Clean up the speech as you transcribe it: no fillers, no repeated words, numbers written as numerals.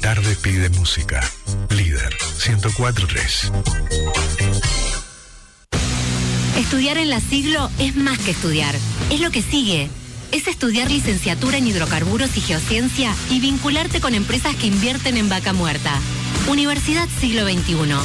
tarde pide música. Líder 104.3. Estudiar en la Siglo es más que estudiar. Es lo que sigue. Es estudiar licenciatura en hidrocarburos y geociencia y vincularte con empresas que invierten en vaca muerta. Universidad Siglo XXI.